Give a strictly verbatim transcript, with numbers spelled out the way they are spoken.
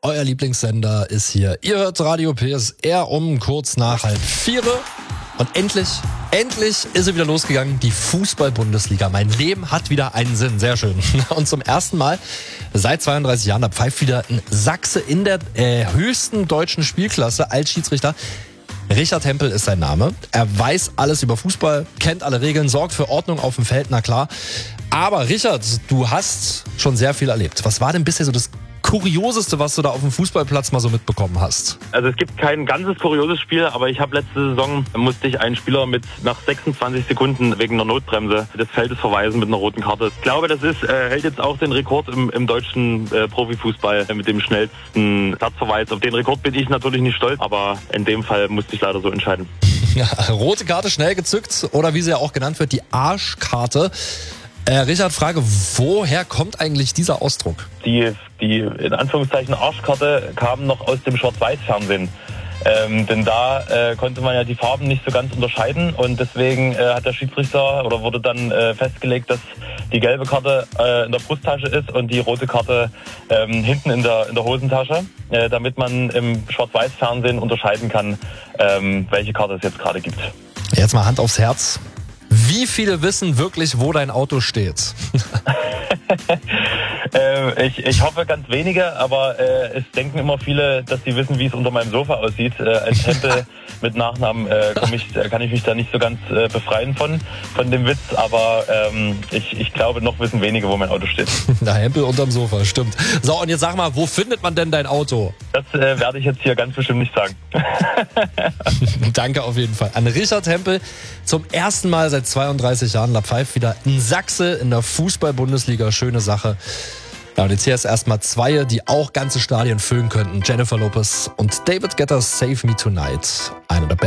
euer Lieblingssender ist hier. Ihr hört Radio P S R um kurz nach halb vier. Und endlich, endlich ist sie wieder losgegangen, die Fußball-Bundesliga. Mein Leben hat wieder einen Sinn, sehr schön. Und zum ersten Mal seit zweiunddreißig Jahren, da pfeift wieder ein Sachse in der äh, höchsten deutschen Spielklasse als Schiedsrichter. Richard Hempel ist sein Name. Er weiß alles über Fußball, kennt alle Regeln, sorgt für Ordnung auf dem Feld, na klar. Aber Richard, du hast schon sehr viel erlebt. Was war denn bisher so das Kurioseste, was du da auf dem Fußballplatz mal so mitbekommen hast? Also es gibt kein ganzes kurioses Spiel, aber ich habe letzte Saison, musste ich einen Spieler mit nach sechsundzwanzig Sekunden wegen einer Notbremse des Feldes verweisen mit einer roten Karte. Ich glaube, das ist, äh, hält jetzt auch den Rekord im, im deutschen äh, Profifußball äh, mit dem schnellsten Platzverweis. Auf den Rekord bin ich natürlich nicht stolz, aber in dem Fall musste ich leider so entscheiden. Ja, rote Karte schnell gezückt oder wie sie ja auch genannt wird, die Arschkarte. Äh, Richard, Frage, woher kommt eigentlich dieser Ausdruck? Die, die in Anführungszeichen Arschkarte kam noch aus dem Schwarz-Weiß-Fernsehen. Ähm, denn da äh, konnte man ja die Farben nicht so ganz unterscheiden und deswegen äh, hat der Schiedsrichter oder wurde dann äh, festgelegt, dass die gelbe Karte äh, in der Brusttasche ist und die rote Karte ähm, hinten in der, in der Hosentasche, äh, damit man im Schwarz-Weiß-Fernsehen unterscheiden kann, ähm, welche Karte es jetzt gerade gibt. Jetzt mal Hand aufs Herz. Wie viele wissen wirklich, wo dein Auto steht? äh, ich, ich hoffe ganz wenige, aber äh, es denken immer viele, dass sie wissen, wie es unter meinem Sofa aussieht. Äh, als Hempel mit Nachnamen äh, komm ich, kann ich mich da nicht so ganz äh, befreien von, von dem Witz, aber ähm, ich, ich glaube, noch wissen wenige, wo mein Auto steht. Na, Hempel unterm Sofa, stimmt. So, und jetzt sag mal, wo findet man denn dein Auto? Das äh, werde ich jetzt hier ganz bestimmt nicht sagen. Danke auf jeden Fall an Richard Hempel. Zum ersten Mal seit zweiunddreißig Jahren, da pfeift wieder ein Sachse in der Fußball-Bundesliga. Schöne Sache. Ja, und jetzt hier ist erstmal zwei, die auch ganze Stadien füllen könnten. Jennifer Lopez und David Guetta, Save Me Tonight. Eine der